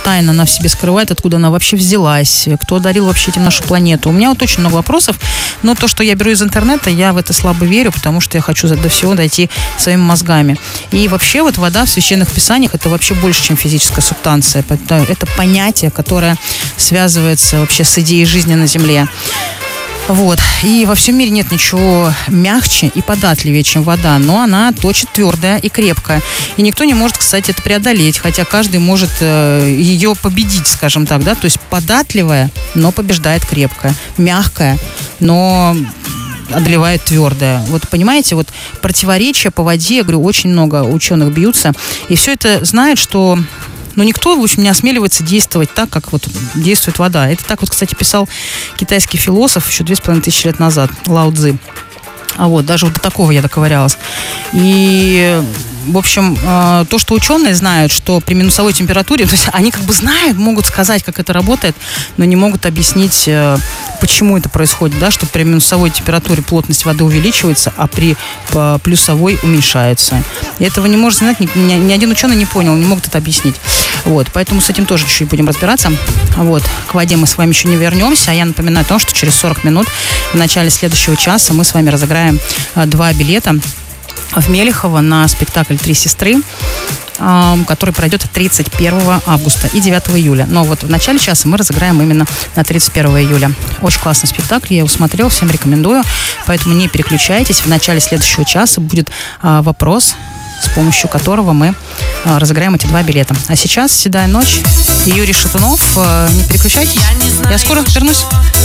тайна она в себе скрывает, откуда она вообще взялась, кто одарил вообще этим нашу планету. У меня вот очень много вопросов, но то, что я беру из интернета, я в это слабо верю, потому что я хочу до всего дойти своими мозгами. И вообще вот вода в священных писаниях это вообще больше, чем физическая субстанция. Это понятие, которое связывается вообще с идеей жизни на Земле. Вот. И во всем мире нет ничего мягче и податливее, чем вода, но она точит твердая и крепкая. И никто не может, кстати, это преодолеть, хотя каждый может ее победить, скажем так, да, то есть податливая, но побеждает крепкая, мягкая, но одолевает твердое. Вот понимаете, вот противоречия по воде, я говорю, очень много ученых бьются, и все это знают, что никто, в общем, не осмеливается действовать так, как вот действует вода. Это так вот, кстати, писал китайский философ еще 2500 лет назад, Лао Цзы. А вот, даже вот до такого я доковырялась. И, в общем, то, что ученые знают, что при минусовой температуре, то есть они как бы знают, могут сказать, как это работает, но не могут объяснить, почему это происходит, да, что при минусовой температуре плотность воды увеличивается, а при плюсовой уменьшается. И этого не может знать, ни один ученый не понял, не могут это объяснить. Вот, поэтому с этим тоже чуть-чуть будем разбираться. Вот, к воде мы с вами еще не вернемся, а я напоминаю о том, что через 40 минут в начале следующего часа мы с вами разыграем 2 билета в Мелехово на спектакль «Три сестры», который пройдет 31 августа и 9 июля. Но вот в начале часа мы разыграем именно на 31 июля. Очень классный спектакль, я его смотрел, всем рекомендую. Поэтому не переключайтесь. В начале следующего часа будет вопрос, с помощью которого мы разыграем эти 2 билета. А сейчас «Седая ночь» и Юрий Шатунов. Не переключайтесь. Я скоро вернусь.